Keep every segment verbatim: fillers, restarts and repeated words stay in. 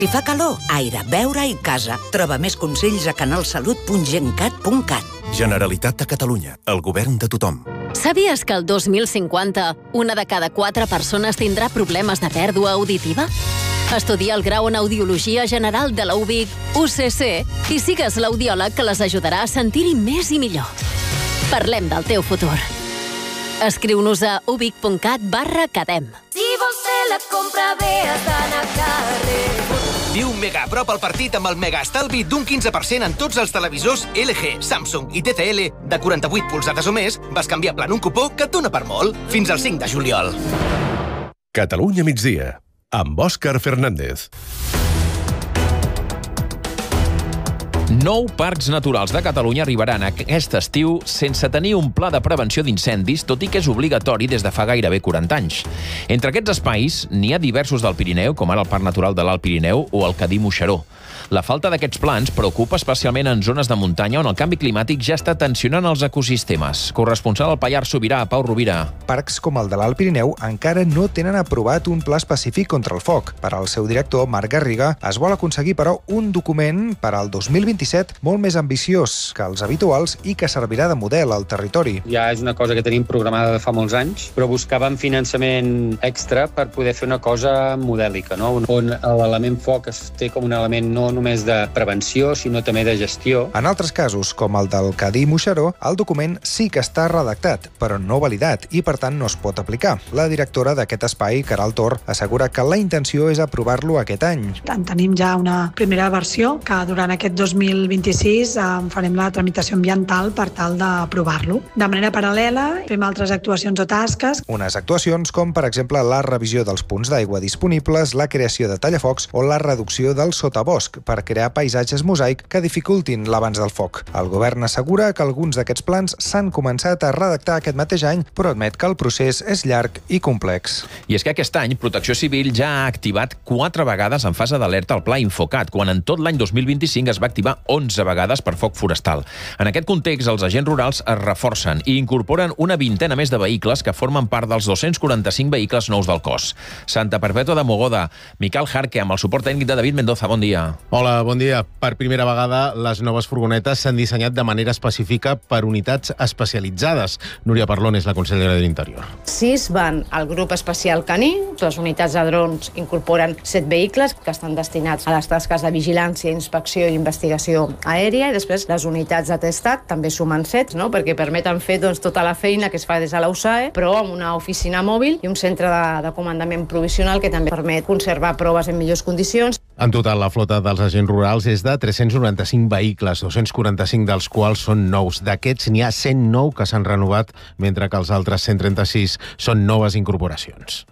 Si fa calor, aire, beure i casa. Troba més consells a canalsalut punt gencat punt cat. Generalitat de Catalunya, el govern de tothom. Sabies que el dos mil cinquanta una de cada quatre persones tindrà problemes de pèrdua auditiva? Estudia el grau en Audiologia General de la U B I C U C C i sigues l'audiòleg que les ajudarà a sentir-hi més i millor. Parlem del teu futur. Escriu-nos a ubic punt cat barra cadem. Si vols fer la compra bé, has d'anar a carrer. Viu mega a prop al partit amb el mega estalvi d'un quinze per cent en tots els televisors L G, Samsung i T C L de quaranta-vuit polzades o més. Vas canviar plan un cupó que et dona per molt. Fins al cinc de juliol. Catalunya migdia, amb Òscar Fernández. Nou parcs naturals de Catalunya arribaran aquest estiu sense tenir un pla de prevenció d'incendis, tot i que és obligatori des de fa gairebé quaranta anys. Entre aquests espais n'hi ha diversos del Pirineu, com ara el Parc Natural de l'Alt Pirineu o el Cadí-Moixeró. La falta d'aquests plans preocupa especialment en zones de muntanya on el canvi climàtic ja està tensionant els ecosistemes. Corresponsal al Pallars Sobirà, Pau Rovira. Parcs com el de l'Alt Pirineu encara no tenen aprovat un pla específic contra el foc. Per al seu director, Marc Garriga, es vol aconseguir, però, un document per al dos mil vint-i-set molt més ambiciós que els habituals i que servirà de model al territori. Ja és una cosa que tenim programada de fa molts anys, però buscàvem finançament extra per poder fer una cosa modèlica, no? On l'element foc es té com un element no només de prevenció, sinó també de gestió. En altres casos, com el del Cadí-Moixeró, el document sí que està redactat, però no validat, i per tant no es pot aplicar. La directora d'aquest espai, Caral Tor, assegura que la intenció és aprovar-lo aquest any. En tenim ja una primera versió, que durant aquest dos mil vint-i-sis eh, farem la tramitació ambiental per tal d'aprovar-lo. De manera paral·lela, fem altres actuacions o tasques. Unes actuacions com, per exemple, la revisió dels punts d'aigua disponibles, la creació de tallafocs o la reducció del sotabosc, per crear paisatges mosaic que dificultin l'abans del foc. El govern assegura que alguns d'aquests plans s'han començat a redactar aquest mateix any, però admet que el procés és llarg i complex. I és que aquest any Protecció Civil ja ha activat quatre vegades en fase d'alerta el Pla Infocat, quan en tot l'any dos mil vint-i-cinc es va activar onze vegades per foc forestal. En aquest context, els agents rurals es reforcen i incorporen una vintena més de vehicles que formen part dels dos-cents quaranta-cinc vehicles nous del cos. Santa Perpètua de Mogoda, Miquel Jarque, amb el suport tècnic de David Mendoza. Bon dia. Hola, bon dia. Per primera vegada, les noves furgonetes s'han dissenyat de manera específica per unitats especialitzades. Núria Parlon és la consellera de l'Interior. Sis van al grup especial caní. Les unitats de drons incorporen set vehicles que estan destinats a les tasques de vigilància, inspecció i investigació aèria, i després les unitats de testat també sumen set, no? Perquè permeten fer doncs, tota la feina que es fa des de la U S A E, però amb una oficina mòbil i un centre de, de comandament provisional que també permet conservar proves en millors condicions. En total, la flota dels agents rurals és de tres-cents noranta-cinc vehicles, dos-cents quaranta-cinc dels quals són nous. D'aquests n'hi ha cent nou que s'han renovat, mentre que els altres cent trenta-sis són noves incorporacions.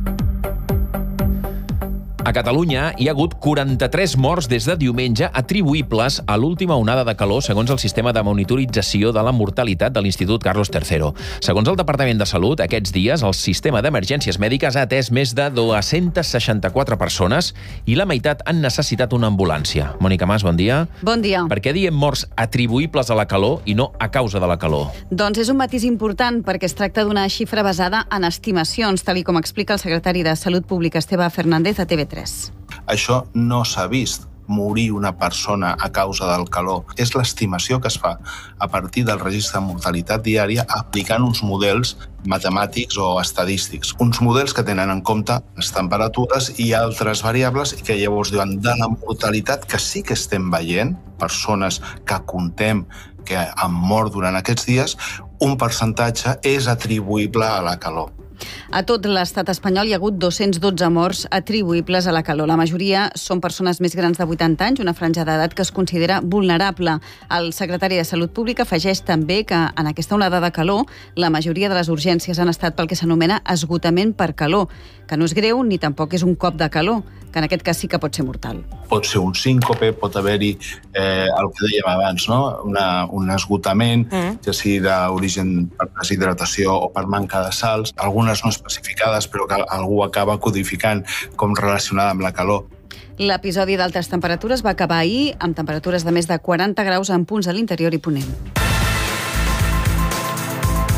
A Catalunya hi ha hagut quaranta-tres morts des de diumenge atribuïbles a l'última onada de calor segons el sistema de monitorització de la mortalitat de l'Institut Carlos tercero. Segons el Departament de Salut, aquests dies el sistema d'emergències mèdiques ha atès més de dos-cents seixanta-quatre persones i la meitat han necessitat una ambulància. Mònica Mas, bon dia. Bon dia. Per què diem morts atribuïbles a la calor i no a causa de la calor? Doncs és un matís important perquè es tracta d'una xifra basada en estimacions, tal i com explica el secretari de Salut Pública Esteve Fernández a T V tres. Això no s'ha vist, morir una persona a causa del calor. És l'estimació que es fa a partir del registre de mortalitat diària aplicant uns models matemàtics o estadístics. Uns models que tenen en compte les temperatures i altres variables i que llavors diuen de la mortalitat que sí que estem veient, persones que contem que han mort durant aquests dies, un percentatge és atribuïble a la calor. A tot l'estat espanyol hi ha hagut dos-cents dotze morts atribuïbles a la calor. La majoria són persones més grans de vuitanta anys, una franja d'edat que es considera vulnerable. El secretari de Salut Pública afegeix també que en aquesta onada de calor la majoria de les urgències han estat pel que s'anomena esgotament per calor, que no és greu ni tampoc és un cop de calor, que en aquest cas sí que pot ser mortal. Pot ser un síncope, pot haver-hi eh, el que dèiem abans, no? Una, un esgotament, mm. ja sigui d'origen per deshidratació o per manca de sals, algunes no especificades, però que algú acaba codificant com relacionada amb la calor. L'episodi d'altes temperatures va acabar ahir amb temperatures de més de quaranta graus en punts a l'interior i Ponent.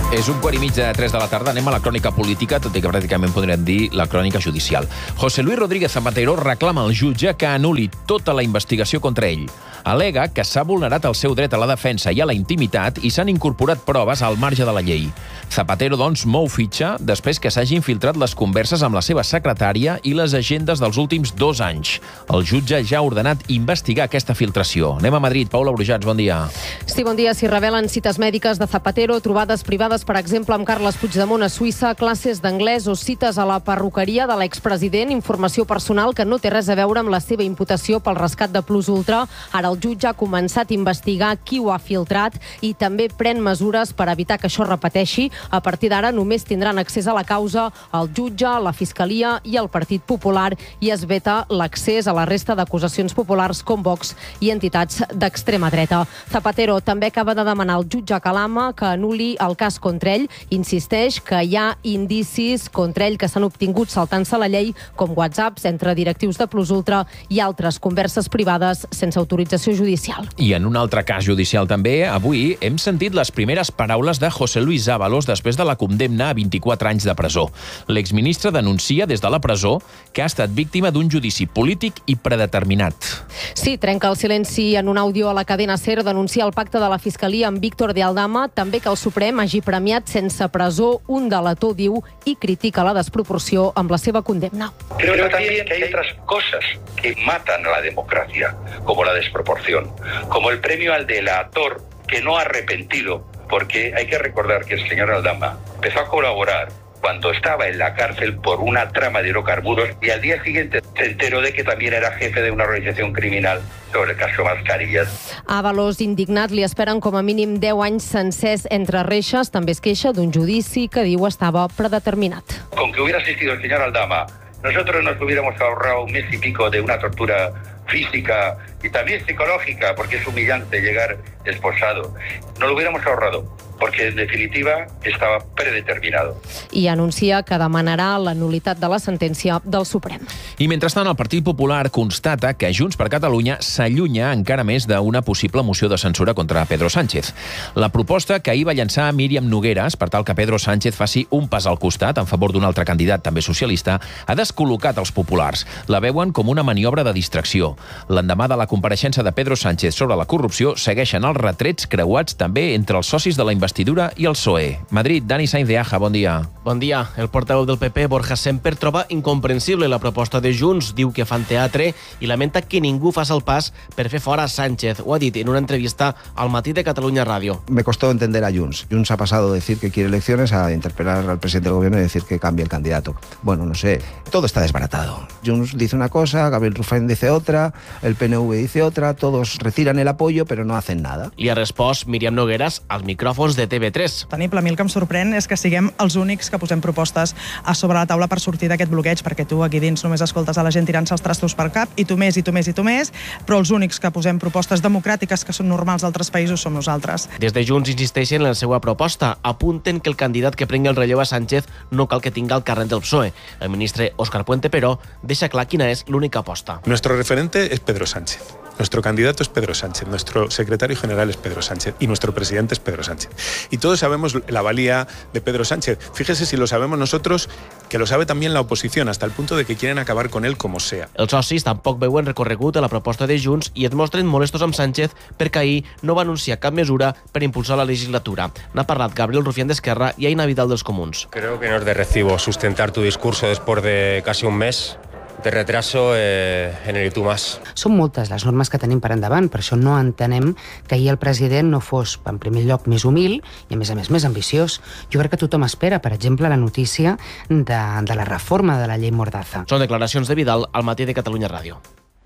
És un quart i mig de tres de la tarda. Anem a la crònica política, tot i que pràcticament podríem dir la crònica judicial. José Luis Rodríguez Zapatero reclama al jutge que anul·li tota la investigació contra ell. Al·lega que s'ha vulnerat el seu dret a la defensa i a la intimitat i s'han incorporat proves al marge de la llei. Zapatero, doncs, mou fitxa després que s'hagi infiltrat les converses amb la seva secretària i les agendes dels últims dos anys. El jutge ja ha ordenat investigar aquesta filtració. Anem a Madrid. Paula Brujats, bon dia. Sí, bon dia. S'hi revelen cites mèdiques de Zapatero, trobades privades, per exemple, amb Carles Puigdemont a Suïssa, classes d'anglès o cites a la perruqueria de l'expresident, informació personal que no té res a veure amb la seva imputació pel rescat de Plus Ultra. Ara el jutge ha començat a investigar qui ho ha filtrat i també pren mesures per evitar que això repeteixi. A partir d'ara només tindran accés a la causa el jutge, la Fiscalia i el Partit Popular i es veta l'accés a la resta d'acusacions populars com Vox i entitats d'extrema dreta. Zapatero també acaba de demanar al jutge Calama que anul·li el cas contra ell. Insisteix que hi ha indicis contra ell que s'han obtingut saltant-se la llei, com whatsapps entre directius de Plus Ultra i altres converses privades sense autorització judicial. I en un altre cas judicial també, avui hem sentit les primeres paraules de José Luis Ábalos després de la condemna a vint-i-quatre anys de presó. L'exministre denuncia des de la presó que ha estat víctima d'un judici polític i predeterminat. Sí, trenca el silenci en un àudio a la cadena SER, denuncia el pacte de la Fiscalia amb Víctor de Aldama, també que el Suprem hagi premiat sense presó un delator, diu, i critica la desproporció amb la seva condemna. Creo también que hay otras cosas que matan a la democracia, como la desproporción, como el premio al delator que no ha arrepentido, porque hay que recordar que el señor Aldama empezó a colaborar cuando estaba en la cárcel por una trama de hidrocarburos y al día siguiente se enteró de que también era jefe de una organización criminal sobre el caso Mascarillas. Ábalos, indignat, li esperen com a mínim deu anys sencers entre reixes. També es queixa d'un judici que diu estava predeterminat. Con que hubiera asistido el señor Aldama, nosotros nos hubiéramos ahorrado un mes y pico de una tortura física y también psicológica, porque es humillante llegar esposado. No lo hubiéramos ahorrado, porque en definitiva estava predeterminado. I anuncia que demanarà la nul·litat de la sentència del Suprem. I mentrestant, el Partit Popular constata que Junts per Catalunya s'allunya encara més d'una possible moció de censura contra Pedro Sánchez. La proposta que ahir va llançar Míriam Nogueras per tal que Pedro Sánchez faci un pas al costat en favor d'un altre candidat, també socialista, ha descol·locat els populars. La veuen com una maniobra de distracció. L'endemà de la compareixença de Pedro Sánchez sobre la corrupció segueixen els retrets creuats també entre els socis de la investidura i el P S O E. Madrid, Dani Sainz de Aja, bon dia. Bon dia. El portaveu del P P, Borja Semper, troba incomprensible la proposta de Junts. Diu que fan teatre i lamenta que ningú faci el pas per fer fora Sánchez. Ho ha dit en una entrevista al Matí de Catalunya Radio. Me costó entender a Junts. Junts ha pasado de decir que quiere elecciones a interpelar al presidente del gobierno y decir que cambie el candidato. Bueno, no sé. Todo está desbaratado. Junts dice una cosa, Gabriel Rufián dice otra, el P N V dice otra, todos retiran el apoyo pero no hacen nada. Li ha respost Míriam Nogueras als micròfons de T V tres. Tenible, a mi el que em sorprèn és que siguem els únics que posem propostes a sobre la taula per sortir d'aquest bloqueig, perquè tu aquí dins només escoltes a la gent tirant-se els trastos per cap, i tu més, i tu més, i tu més, però els únics que posem propostes democràtiques que són normals d'altres països som nosaltres. Des de Junts insisteixen en la seva proposta. Apunten que el candidat que prengui el relleu a Sánchez no cal que tinga el carnet del P S O E. El ministre Óscar Puente, però, deixa clar quina és l'única aposta. Nuestro referente es Pedro Sánchez. Nuestro candidato es Pedro Sánchez, nuestro secretario general es Pedro Sánchez y nuestro presidente es Pedro Sánchez. Y todos sabemos la valía de Pedro Sánchez. Fíjese si lo sabemos nosotros, que lo sabe también la oposición, hasta el punto de que quieren acabar con él como sea. Els socis tampoc veuen recorregut a la proposta de Junts i es mostren molestos amb Sánchez perquè ahir no va anunciar cap mesura per impulsar la legislatura. N'ha parlat Gabriel Rufián d'Esquerra i Aina Vidal dels Comuns. Creo que no es de recibo sustentar tu discurso después de casi un mes de retraso eh, en el I T U más. Són moltes les normes que tenim per endavant, per això no entenem que ahir el president no fos, en primer lloc, més humil i, a més a més, més ambiciós. Jo crec que tothom espera, per exemple, la notícia de, de la reforma de la llei Mordaza. Són declaracions de Vidal al Matí de Catalunya Ràdio.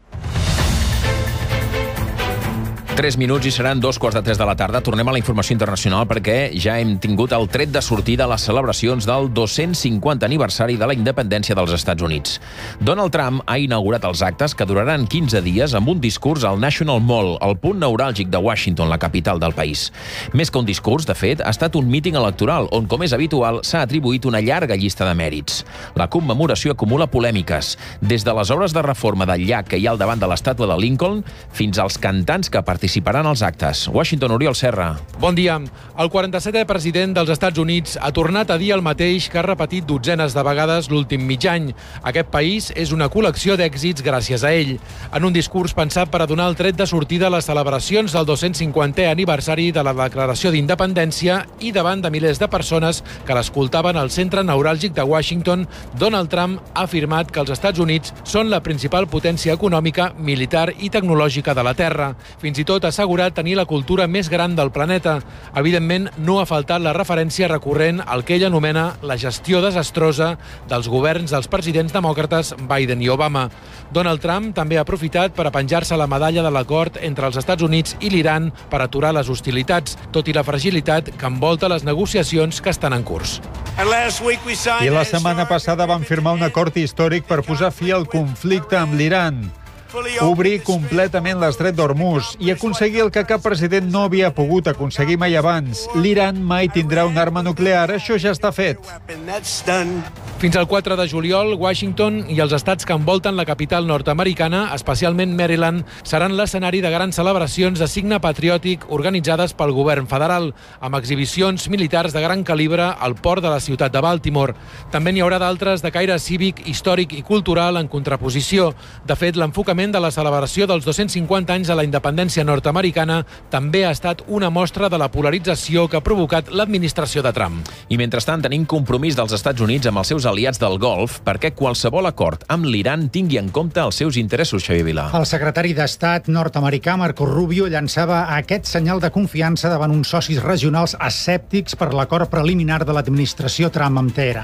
Tres minuts i seran dos quarts de tres de la tarda. Tornem a la informació internacional perquè ja hem tingut el tret de sortida a les celebracions del dos-cents cinquanta aniversari de la independència dels Estats Units. Donald Trump ha inaugurat els actes que duraran quinze dies amb un discurs al National Mall, el punt neuràlgic de Washington, la capital del país. Més que un discurs, de fet, ha estat un míting electoral on, com és habitual, s'ha atribuït una llarga llista de mèrits. La commemoració acumula polèmiques, des de les obres de reforma del llac que hi ha al davant de l'estàtua de Lincoln fins als cantants que participen participaran als actes. Washington, Oriol Serra. Bon dia. El quaranta-setè president dels Estats Units ha tornat a dir el mateix que ha repetit dotzenes de vegades l'últim mig any. Aquest país és una col·lecció d'èxits gràcies a ell. En un discurs pensat per a donar el tret de sortida a les celebracions del dos-cents cinquantè aniversari de la Declaració d'Independència i davant de milers de persones que l'escoltaven al centre neuràlgic de Washington, Donald Trump ha afirmat que els Estats Units són la principal potència econòmica, militar i tecnològica de la Terra. Fins i tot ha assegurat tenir la cultura més gran del planeta. Evidentment, no ha faltat la referència recurrent al que ell anomena la gestió desastrosa dels governs dels presidents demòcrates Biden i Obama. Donald Trump també ha aprofitat per a penjar-se la medalla de l'acord entre els Estats Units i l'Iran per aturar les hostilitats, tot i la fragilitat que envolta les negociacions que estan en curs. I la setmana passada van firmar un acord històric per posar fi al conflicte amb l'Iran, obrir completament l'estret d'Hormuz i aconseguir el que cap president no havia pogut aconseguir mai abans. L'Iran mai tindrà una arma nuclear, això ja està fet. Fins al quatre de juliol, Washington i els estats que envolten la capital nord-americana, especialment Maryland, seran l'escenari de grans celebracions de signe patriòtic organitzades pel govern federal, amb exhibicions militars de gran calibre al port de la ciutat de Baltimore. També n'hi haurà d'altres de caire cívic, històric i cultural en contraposició. De fet, l'enfocament de la celebració dels dos-cents cinquanta anys de la independència nord-americana també ha estat una mostra de la polarització que ha provocat l'administració de Trump. I mentrestant tenim compromís dels Estats Units amb els seus aliats del Golf perquè qualsevol acord amb l'Iran tingui en compte els seus interessos, Xavier Vilà. El secretari d'Estat nord-americà Marco Rubio llançava aquest senyal de confiança davant uns socis regionals escèptics per l'acord preliminar de l'administració Trump amb Teheran.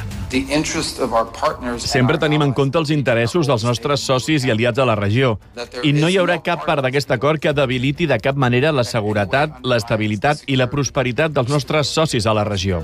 Sempre tenim en compte els interessos dels nostres socis i aliats a la regió. I no hi haurà cap part d'aquest acord que debiliti de cap manera la seguretat, l'estabilitat i la prosperitat dels nostres socis a la regió.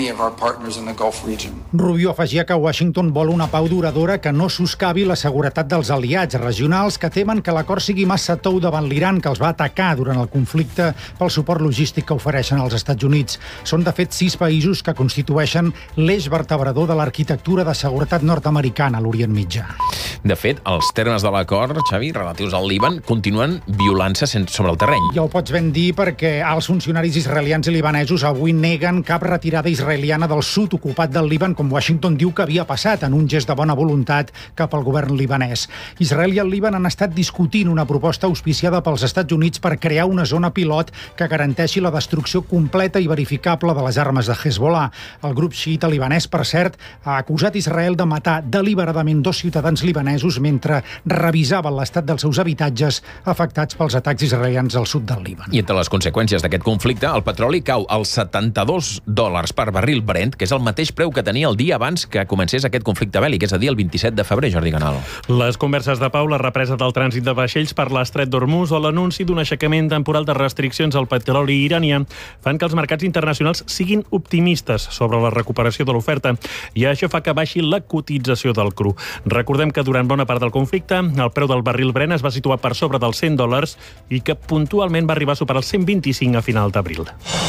Rubio afegia que Washington vol una pau duradora que no soscavi la seguretat dels aliats regionals que temen que l'acord sigui massa tou davant l'Iran que els va atacar durant el conflicte pel suport logístic que ofereixen als Estats Units. Són, de fet, sis països que constitueixen l'eix vertebrador de l'arquitectura de seguretat nord-americana a l'Orient Mitjà. De fet, els termes de l'acord, Xavi, relatius al Líban, continuen violant-se sobre el terreny. Ja ho pots ben dir perquè els funcionaris israelians i libanesos avui neguen cap retirada israeliana del sud ocupat del Líban, com Washington diu que havia passat en un gest de bona voluntat cap al govern libanès. Israel i el Líban han estat discutint una proposta auspiciada pels Estats Units per crear una zona pilot que garanteixi la destrucció completa i verificable de les armes de Hezbollah. El grup xiita libanès, per cert, ha acusat Israel de matar deliberadament dos ciutadans libanesos mentre revisaven l'estat dels seus habitatges afectats pels atacs israelians al sud del Líban. I entre les conseqüències d'aquest conflicte, el petroli cau als setanta-dos dòlars per barril Brent, que és el mateix preu que tenia el dia abans que comencés aquest conflicte bèl·lic, és a dir, el vint-i-set de febrer, Jordi Canal. Les converses de pau, la represa del trànsit de vaixells per l'estret d'Hormuz o l'anunci d'un aixecament temporal de restriccions al petroli iranià fan que els mercats internacionals siguin optimistes sobre la recuperació de l'oferta i això fa que baixi la cotització del cru. Recordem que durant bona part del conflicte el preu del barril Brent es va situar per sobre dels cent dòlars i que puntualment va arribar a superar els cent vint-i-cinc a final d'abril.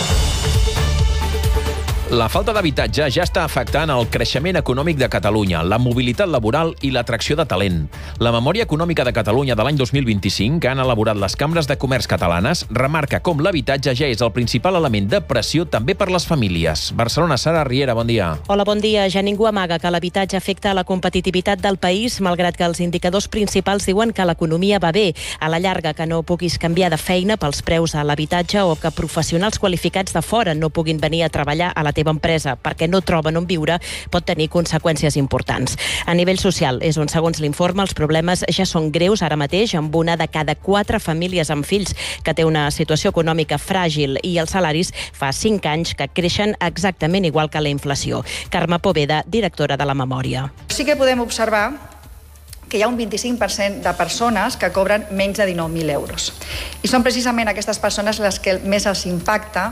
La falta d'habitatge ja està afectant el creixement econòmic de Catalunya, la mobilitat laboral i l'atracció de talent. La Memòria Econòmica de Catalunya de l'any dos mil vint-i-cinc, que han elaborat les cambres de comerç catalanes, remarca com l'habitatge ja és el principal element de pressió també per les famílies. Barcelona, Sara Riera, bon dia. Hola, bon dia. Ja ningú amaga que l'habitatge afecta la competitivitat del país, malgrat que els indicadors principals diuen que l'economia va bé. A la llarga, que no puguis canviar de feina pels preus a l'habitatge o que professionals qualificats de fora no puguin venir a treballar a la teva empresa perquè no troben on viure pot tenir conseqüències importants. A nivell social és on, segons l'informe, els problemes ja són greus ara mateix, amb una de cada quatre famílies amb fills que té una situació econòmica fràgil i els salaris fa cinc anys que creixen exactament igual que la inflació. Carme Poveda, directora de la Memòria. Sí que podem observar que hi ha un vint-i-cinc per cent de persones que cobren menys de dinou mil euros. I són precisament aquestes persones les que més els impacta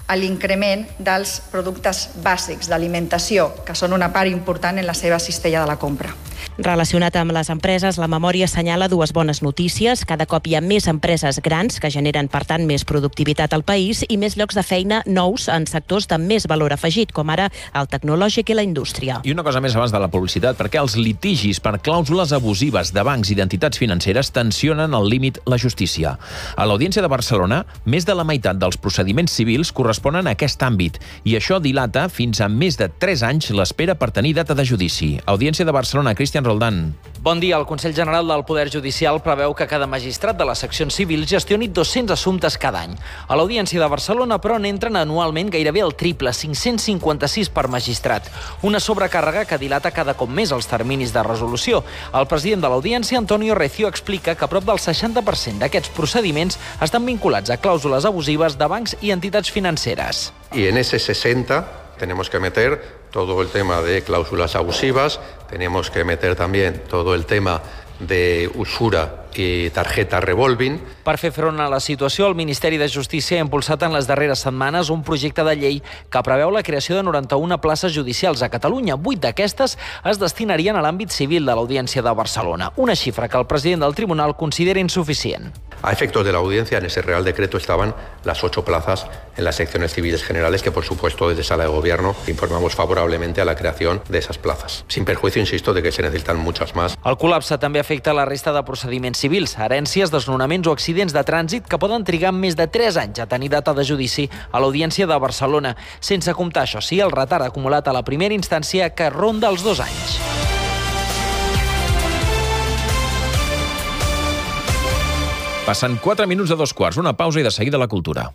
a l'increment dels productes bàsics d'alimentació, que són una part important en la seva cistella de la compra. Relacionat amb les empreses, la memòria assenyala dues bones notícies. Cada cop hi ha més empreses grans que generen, per tant, més productivitat al país i més llocs de feina nous en sectors de més valor afegit, com ara el tecnològic i la indústria. I una cosa més abans de la publicitat, perquè els litigis per clàusules abusives de bancs i d'entitats financeres tensionen al límit la justícia. A l'Audiència de Barcelona, més de la meitat dels procediments civils corresponen a aquest àmbit i això dilata fins a més de tres anys l'espera per tenir data de judici. Audiència de Barcelona, Cristian Roldán. Bon dia. El Consell General del Poder Judicial preveu que cada magistrat de les seccions civils gestioni dos-cents assumptes cada any. A l'Audiència de Barcelona, però, n'entren anualment gairebé el triple, cinc-cents cinquanta-sis per magistrat. Una sobrecàrrega que dilata cada cop més els terminis de resolució. El president de l'Audiència, Antonio Recio, explica que prop del seixanta per cent d'aquests procediments estan vinculats a clàusules abusives de bancs i entitats financeres. Y en ese sesenta tenemos que meter todo el tema de cláusulas abusivas, tenemos que meter también todo el tema de usura i tarjeta revolving. Per fer front a la situació, el Ministeri de Justícia ha impulsat en les darreres setmanes un projecte de llei que preveu la creació de noranta-una places judicials a Catalunya. Vuit d'aquestes es destinarien a l'àmbit civil de l'Audiència de Barcelona, una xifra que el president del tribunal considera insuficient. A efectos de la audiencia, en ese Real Decreto estaban las ocho plazas en las secciones civiles generales, que por supuesto desde Sala de Gobierno informamos favorablemente a la creación de esas plazas. Sin perjuicio, insisto, de que se necesitan muchas más. El col·lapse també afecta la resta de procediments civils, herències, desnonaments o accidents de trànsit que poden trigar més de tres anys a tenir data de judici a l'Audiència de Barcelona, sense comptar, això sí, el retard acumulat a la primera instància que ronda els dos anys. Passen quatre minuts de dos quarts, una pausa i de seguida la cultura.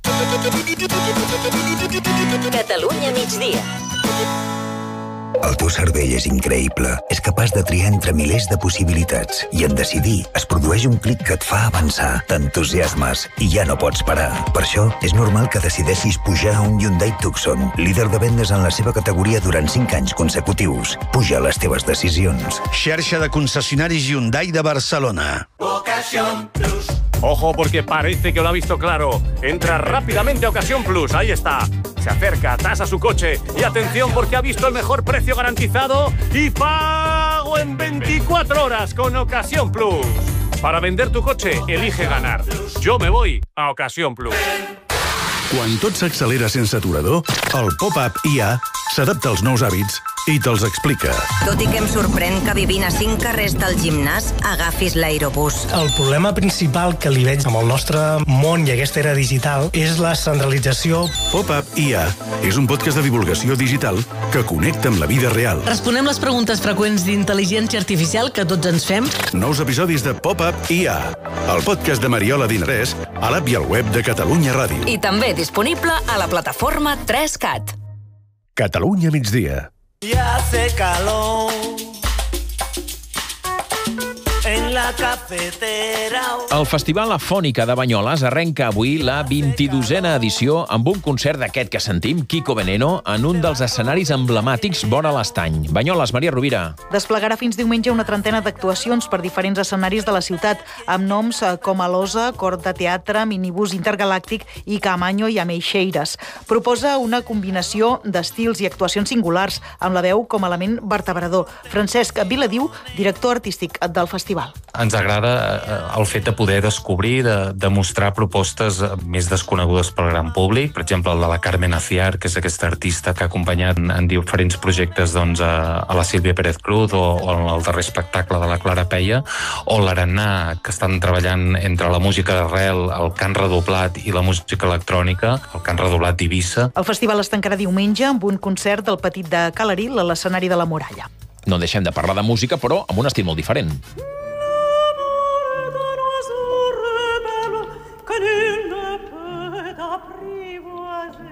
Catalunya migdia. El teu cervell és increïble. És capaç de triar entre milers de possibilitats. I en decidir es produeix un clic que et fa avançar. T'entusiasmes i ja no pots parar. Per això és normal que decideixis pujar a un Hyundai Tucson, líder de vendes en la seva categoria durant cinc anys consecutius. Puja les teves decisions. Xarxa de concessionaris Hyundai de Barcelona. Ocasión Plus. Ojo, porque parece que lo ha visto claro. Entra rápidamente a Ocasión Plus. Ahí está. Se acerca, tasa su coche. Y atención, porque ha visto el mejor precio garantizado y pago en veinticuatro horas con Ocasión Plus. Para vender tu coche, elige ganar. Yo me voy a Ocasión Plus. Quan tot s'accelera sense aturador, el Pop-Up I A s'adapta als nous hàbits i te'ls explica. Tot i que em sorprèn que vivint a cinc carrers del gimnàs agafis l'aerobús. El problema principal que li veig amb el nostre món i aquesta era digital és la centralització. Pop-Up I A és un podcast de divulgació digital que connecta amb la vida real. Responem les preguntes freqüents d'intel·ligència artificial que tots ens fem. Nous episodis de Pop-Up I A, el podcast de Mariola Dinarès, a l'app i al web de Catalunya Ràdio. I també disponible a la plataforma tres cat. Catalunya migdia. Ya hace calor en la cafetera. El Festival Afònica de Banyoles arrenca avui la vint-i-dosena edició amb un concert d'aquest que sentim, Kiko Veneno, en un dels escenaris emblemàtics vora l'Estany. Banyoles, Maria Rovira. Desplegarà fins diumenge una trentena d'actuacions per diferents escenaris de la ciutat, amb noms com Alosa, Cor de Teatre, Minibús Intergalàctic i Camanyo i Ameixeiras. Proposa una combinació d'estils i actuacions singulars, amb la veu com a element vertebrador. Francesc Viladiu, director artístic del festival. Ens agrada el fet de poder descobrir, de, de mostrar propostes més desconegudes pel gran públic. Per exemple, el de la Carmen Aciar, que és aquesta artista que ha acompanyat en diferents projectes doncs, a, a la Sílvia Pérez Cruz, o, o el darrer espectacle de la Clara Peia, o l'Aranà, que estan treballant entre la música d'arrel, el cant redoblat i la música electrònica, el cant redoblat d'Eivissa. El festival es tancarà diumenge amb un concert del Petit de Calaril a l'escenari de la Muralla. No deixem de parlar de música, però amb un estil molt diferent.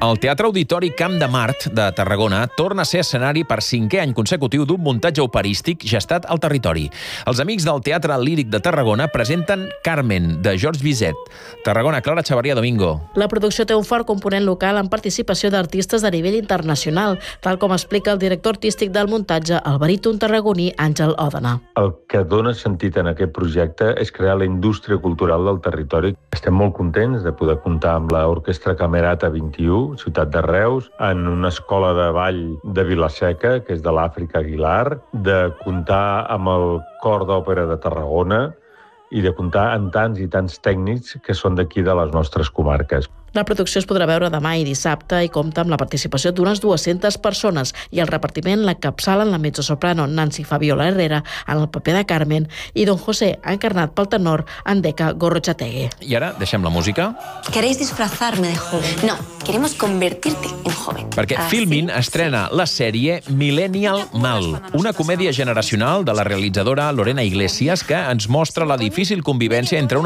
El Teatre Auditori Camp de Mart de Tarragona torna a ser escenari per cinquè any consecutiu d'un muntatge operístic gestat al territori. Els amics del Teatre Líric de Tarragona presenten Carmen, de George Bizet. Tarragona, Clara Chavarria Domingo. La producció té un fort component local amb participació d'artistes de nivell internacional, tal com explica el director artístic del muntatge, el baríton tarragoní Àngel Òdena. El que dona sentit en aquest projecte és crear la indústria cultural del territori. Estem molt contents de poder comptar amb l'Orquestra Camerata vint-i-u, ciutat de Reus, en una escola de ball de Vila-seca, que és de l'Àfrica Aguilar, de comptar amb el Cor d'Òpera de Tarragona i de comptar amb tants i tants tècnics que són d'aquí de les nostres comarques. La producció es podrà veure demà i dissabte i compta amb la participació d'unes dues-centes persones i el repartiment l'encapçalen la mezzosoprano Nancy Fabiola Herrera en el paper de Carmen i Don José, encarnat pel tenor Andeka Gorrochategui. I ara deixem la música. ¿Queréis disfrazarme de joven? No, queremos convertirte en joven. Perquè Filmin estrena la sèrie Millennial Mal, una comèdia generacional de la realitzadora Lorena Iglesias que ens mostra la difícil convivència entre una